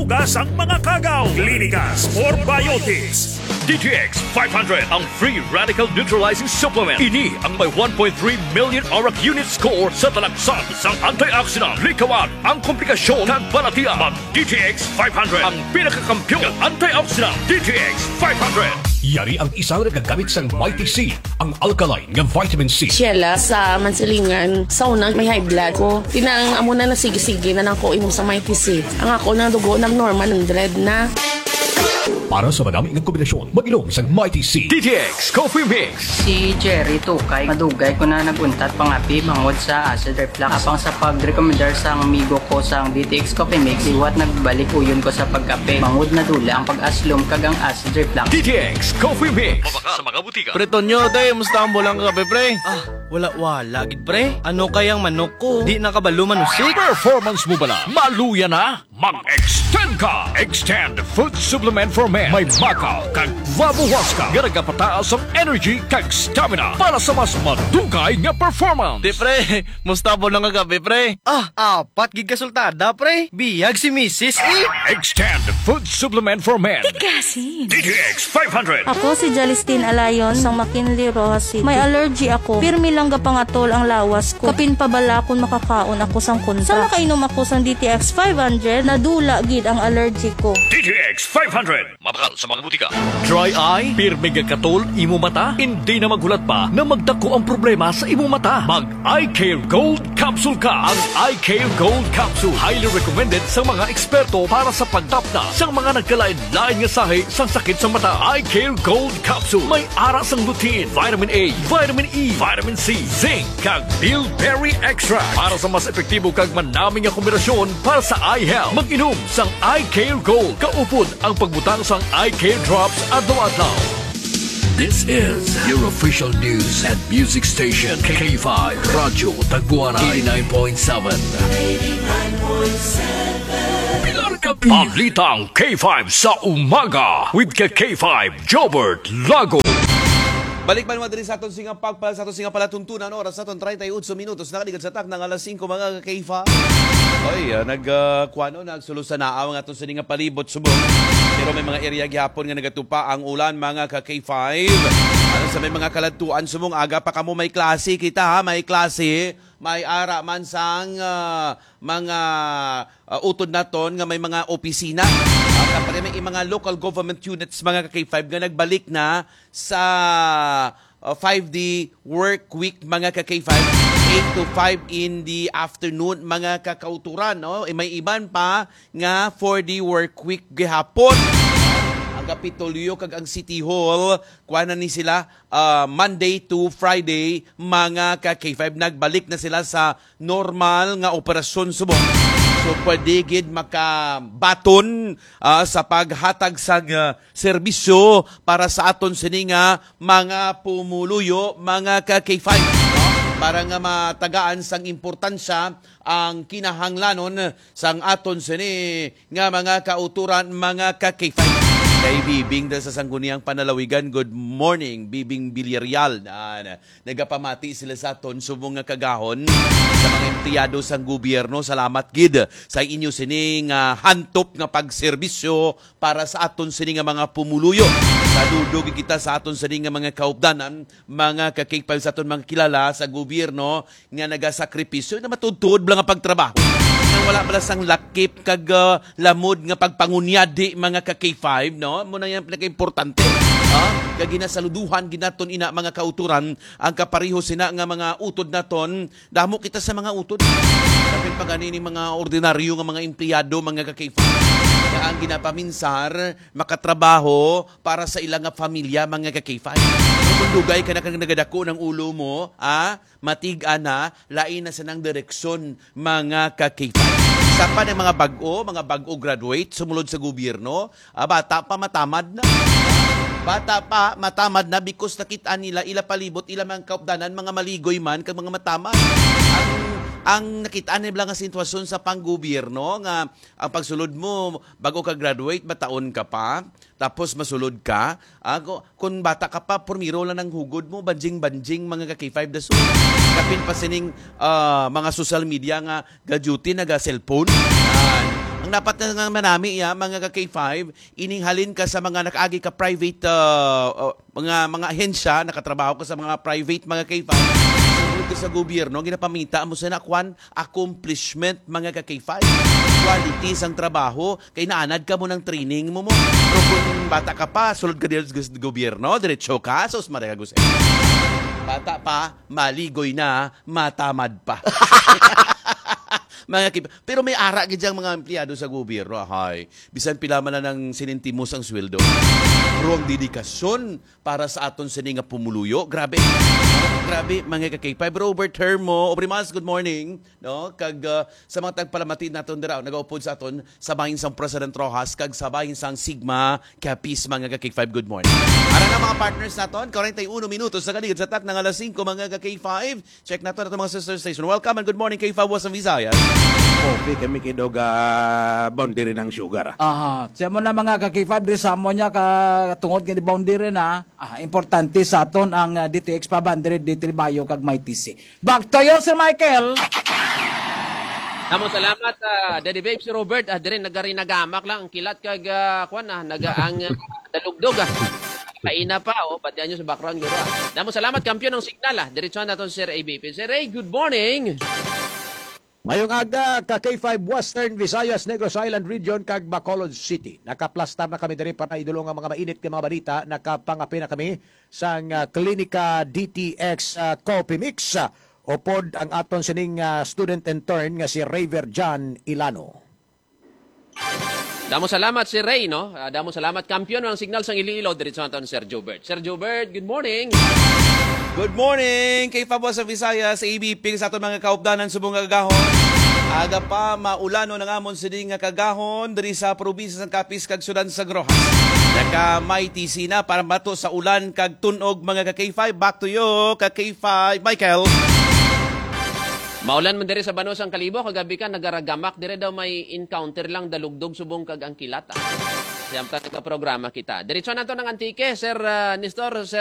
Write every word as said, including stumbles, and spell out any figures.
madugas ang mga kagaw. Clinicas for Biotics. D T X five hundred, ang free radical neutralizing supplement. Ini ang may one point three million O R A C unit score sa talaksan sang antioxidant. Likawan ang komplikasyon ng balatian. Mag D T X five hundred, ang pinakakampiyon ng antioxidant. D T X five hundred. Yari ang isang nagagamit sang Mighty C, ang alkaline nga vitamin C. Siyela sa mansilingan, sa unang may high blood ko. Tinang amo na nasigi-sige na nang ko imong sa Mighty C. Ang ako ng dugo ng normal ng dread na. Para sa madami ng kombinasyon, mag-inom sa Mighty C. D T X Coffee Mix. Si Jerry Tukay, madugay ko na naguntat pangapi bangod sa acid reflux. Apang sa pag-recommendar sa amigo ko sa D T X Coffee Mix, iwat nagbalik uyon ko sa pagkape. Bangod na dula ang pag-aslom kagang acid reflux. D T X Coffee Mix. Mabaka sa mga butika. Pretonyo, day, musta ang bulang kape, pre? Ah, wala-wala, gid, pre. Ano kayang manok ko? Di nakabalo manusik? Performance mo bala? Maluya na? Mag-extend ka! Extend Food Supplement for Men. May bakal kag vabuwas ka. Nga nagapataas ang energy kag stamina para sa mas madugay nga performance. Di, pre, musta ang bulang kape, pre? Ah, apat gig kasultada, pre. Biyag si Missus E. Extend Food Supplement for Men. Kasi. D T X five hundred. Ako si Jalistine Alayon sang McKinley, Rojas City. May allergy ako. Pirmi lang gapangatol ang lawas ko. Kapin pabala kung makakaon ako sang kunta. Sana kainom ako sang D T X five hundred na dula gid ang allergy ko. D T X five hundred. Mabakal sa mga butika. Dry eye, pirmi gagkatol, imo mata, hindi na magulat pa na magdako ang problema sa imo mata. Mag Eye Care Gold Capsule ka. Ang Eye Care Gold Capsule highly recommended sa mga eksperto para sa pagtapna sa mga nagkalain-lain nga sahi sang sakit sa mata. Eye Care Gold Capsule may ara sang lutein, vitamin A, vitamin E, vitamin C, zinc, kag bilberry extract para sa mas epektibo kag manaming nga kombinasyon para sa eye health. Mag-inom sang Eye Care Gold. Kaupod ang pagbutang sang Eye Care Drops adlaw-adlaw. This is your official news and music station, K five Radyo Tagbuana eighty-nine point seven. Pilar Kapi. Balitang K five sa umaga with K five Jobert Lago. Balik man madali sa aton singa pagpal sa aton singa palatuntunan oras sa aton thirty-eight minutos nakaligad sa tak ng alas singko mga K five. Oy, uh, nag uh, kuano nagsulusan na ang aton sa nga palibot subong. Pero may mga area gihapon nga nagatupa ang ulan mga ka K five. Ano sa may mga kaladtuan subong aga pa kamo may klase kita ha, may klase, may ara man sang uh, mga uh, utod naton nga may mga opisina. Kapag may mga local government units mga ka K five nga nagbalik na sa uh, five-day work week mga ka K five, eight to five in the afternoon mga kakauturan, no? E may iban pa nga four-day work week gihapon. Ang Kapitolyo kag ang City Hall kuha na ni sila uh, Monday to Friday mga ka K five nagbalik na sila sa normal nga operasyon subong. So pwede gid makabaton uh, sa paghatag sa uh, serbisyo para sa aton sini nga mga pumuluyo mga ka K five, no? Para nga matagaan sang importansya ang kinahanglanon sang aton sini nga mga kauturan mga ka K five. Kay Bibing da sa sangguniang panalawigan, good morning, Bibing Villarreal. Na, na, nagapamati sila sa aton subong nga kagahon sa mga empleyado sang gobyerno. Salamat gid sa inyo sining uh, hantop nga pagserbisyo para sa aton sining nga mga pumuluyo. Sadudog kita sa aton sining nga mga kaupdanan, mga kakikpal sa aton mga kilala sa gobyerno nga nagasakripisyo na matudtod lang nga pagtrabaho. Wala pala sang lakip kag uh, lamod nga pagpangunyadi mga ka K five, no? Muna yan pinaka-importante. Ha? Kag ginasaluduhan ginaton ina mga kauturan ang kapariho sina nga mga utod naton. Damo kita sa mga utod. Kapin pa ganini mga ordinaryo nga mga empleyado mga ka K five. Nga ang ginapaminsar makatrabaho para sa ilang nga pamilya mga ka K five. Kung dugay ka na kang nagadako ng ulo mo, ah, matiga na, lain na sa nang direksyon mga ka K five. Sa pa ng mga bago, mga bago graduate, sumulod sa gobyerno, ah, bata pa matamad na. Bata pa matamad na because nakita nila, ila palibot, ila mga kaupdanan, mga maligoy man, kag mga matamad. Ang ang nakitaan nila nga sitwasyon sa panggobyerno nga ang pagsulod mo bago ka graduate mataon ka pa tapos masulod ka ah, kung bata ka pa pormiro lang ng hugod mo banjing-banjing mga ka K five daso kapin pa sining uh, mga social media nga gaduty naga cellphone. Uh, ang dapat na nga manami ya, mga ka K five, ininghalin ka sa mga nakaagi ka private, uh, uh, mga mga ahensya, nakatrabaho ka sa mga private mga K five, sunod ka sa gobyerno, ginapamita mo sa nakwan, accomplishment mga ka K five, qualities ang trabaho, kay naanad ka mo ng training mo mo. Pero kung bata ka pa, sulod ka din sa gobyerno, diretso ka, sos maragagos. Bata pa, maligoy na, matamad pa. Mga kip- Pero may ara gidyang mga empleyado sa gobyerno. Hay, bisan pila man na ng sinintimos ang sweldo. Pero ang dedikasyon para sa aton sini nga pumuluyo, grabe. Grabe, mga ka-K five. Robert Hermo, Obrimas, good morning. No? Kag uh, sa mga tagpalamatid naton dira, nagaupod sa aton sa bahin sang President Rojas, kag sa bahin sang Sigma, Kapis, mga ka-K five, good morning. Ara na mga partners naton, forty-one minutos sa kaligid sa tak ng alas singko, mga ka-K five. Check naton naton mga sister station. Welcome and good morning, K five, Wasam Visayas. Coffee kami kidog uh, boundary ng sugar. Aha, siya mo na mga kakifab, sa mo niya ka tungod nga di boundary na, ah, importante sa aton ang uh, D T X five hundred, D T Bayo kag may T C. Back to you, Sir Michael! Namo salamat, uh, Daddy Babe, si Robert. Uh, Dirin, nagarinagamak lang. Ang kilat kag, uh, kwan, ah, naga ang uh, dalugdog. Ah. Kaina pa, oh, pati nyo sa background. Guro, ah. Namo salamat, kampiyon ng signal. Ah. Diretso na ito, Sir A B P. Sir Ray, good morning! Ngayong aga, ka K five Western Visayas, Negros Island Region, kag Bacolod City. Nakaplastar na kami diri para idulong ang mga mainit ng mga balita. Nakapangapi na kami sa uh, Klinika D T X uh, Coffee Mix. Uh, upod ang aton sining uh, student intern nga si Raver John Ilano. Damo salamat, Sir Ray, no? Uh, damo salamat, kampiyon ng signal sa Iloilo. Diretso na ito, Sir Jobert. Sir Jobert, good morning! Good morning! Kay Fabo sa Visayas, A B P sa ato mga kaupdanan subong kagahon. Aga pa, maulano ng amon sa nga kagahon dari sa probinsya ng Kapis kag Sudan sa Grojas. Naka may T C na para mato sa ulan kag tunog mga ka K five. Back to you, ka K five. Michael! Maulan man diri sa Banos ang Kalibo, kagabi ka nagaragamak, dire daw may encounter lang dalugdog subong kag ang kilat. Ah. Siyam ta programa kita. Diretso na to ng Antique, Sir uh, Nestor, Sir